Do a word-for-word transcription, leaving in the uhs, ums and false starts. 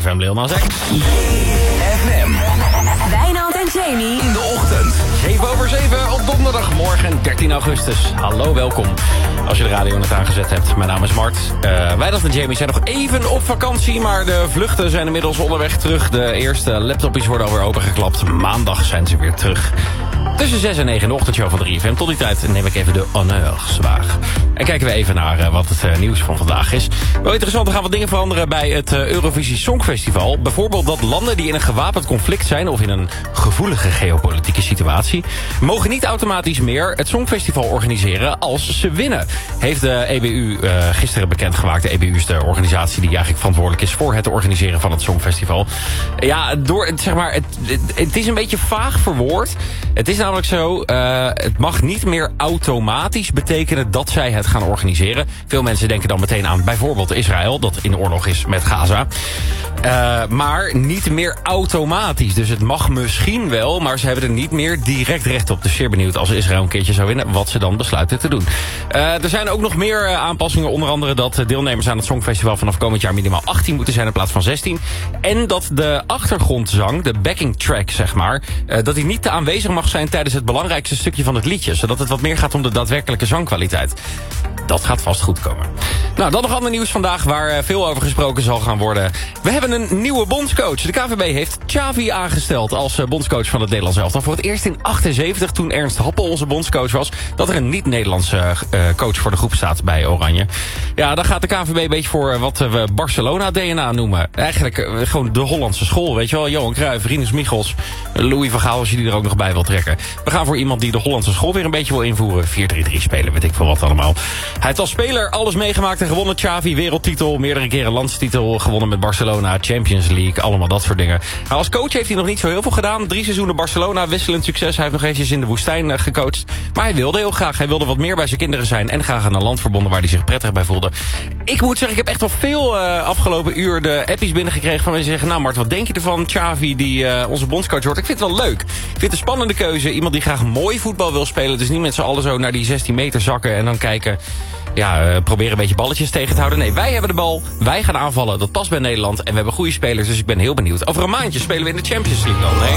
F M, Lil Nas X. F M. Wijnand en Jamie. In de ochtend. zeven over zeven op donderdagmorgen dertien augustus. Hallo, welkom. Als je de radio net aangezet hebt. Mijn naam is Mart. Uh, Wijnand en Jamie zijn nog even op vakantie, maar de vluchten zijn inmiddels onderweg terug. De eerste laptopjes worden alweer opengeklapt. Maandag zijn ze weer terug. Tussen zes en negen in de ochtendshow van drie F M. Tot die tijd neem ik even de honneurs waar. En kijken we even naar uh, wat het uh, nieuws van vandaag is. Wel interessant, er gaan wat dingen veranderen bij het uh, Eurovisie Songfestival. Bijvoorbeeld dat landen die in een gewapend conflict zijn of in een gevoelige geopolitieke situatie mogen niet automatisch meer het Songfestival organiseren als ze winnen. Heeft de E B U uh, gisteren bekendgemaakt. De E B U is de organisatie die eigenlijk verantwoordelijk is voor het organiseren van het Songfestival. Ja, door, zeg maar, het, het, het is een beetje vaag verwoord. Het is namelijk zo, uh, het mag niet meer automatisch betekenen dat zij het gaan organiseren. Veel mensen denken dan meteen aan bijvoorbeeld Israël, dat in oorlog is met Gaza. Uh, maar niet meer automatisch. Dus het mag misschien wel, maar ze hebben er niet meer direct recht op. Dus zeer benieuwd als Israël een keertje zou winnen, wat ze dan besluiten te doen. Uh, er zijn ook nog meer uh, aanpassingen. Onder andere dat deelnemers aan het Songfestival vanaf komend jaar minimaal achttien moeten zijn in plaats van zestien. En dat de achtergrondzang, de backing track zeg maar, uh, dat die niet te aanwezig mag zijn tijdens het belangrijkste stukje van het liedje. Zodat het wat meer gaat om de daadwerkelijke zangkwaliteit. Dat gaat vast goed komen. Nou, dan nog ander nieuws vandaag waar veel over gesproken zal gaan worden. We hebben een nieuwe bondscoach. De K V B heeft Xavi aangesteld als bondscoach van het Nederlands elftal. Voor het eerst in achtenzeventig, toen Ernst Happel onze bondscoach was, dat er een niet-Nederlandse uh, coach voor de groep staat bij Oranje. Ja, dan gaat de K V B een beetje voor wat we Barcelona-D N A noemen. Eigenlijk uh, gewoon de Hollandse school, weet je wel. Johan Cruijff, Rinus Michels, Louis van Gaal, als je die er ook nog bij wil trekken. We gaan voor iemand die de Hollandse school weer een beetje wil invoeren. vier drie drie spelen, weet ik veel wat allemaal. Hij heeft als speler alles meegemaakt en gewonnen. Xavi, wereldtitel, meerdere keren landstitel gewonnen met Barcelona, Champions League, allemaal dat soort dingen. Nou, als coach heeft hij nog niet zo heel veel gedaan. Drie seizoenen Barcelona, wisselend succes. Hij heeft nog eventjes in de woestijn uh, gecoacht. Maar hij wilde heel graag. Hij wilde wat meer bij zijn kinderen zijn en graag aan een land verbonden waar hij zich prettig bij voelde. Ik moet zeggen, ik heb echt wel veel uh, afgelopen uur de appies binnengekregen van mensen die zeggen, nou Mart, wat denk je ervan? Xavi, die uh, onze bondscoach wordt. Ik vind het wel leuk. Ik vind het een spannende keuze. Iemand die graag mooi voetbal wil spelen. Dus niet met z'n allen zo naar die zestien meter zakken en dan kijken. Ja, uh, proberen een beetje balletjes tegen te houden. Nee, wij hebben de bal. Wij gaan aanvallen. Dat past bij Nederland. En we hebben goede spelers, dus ik ben heel benieuwd. Over een maandje spelen we in de Champions League dan. Nee?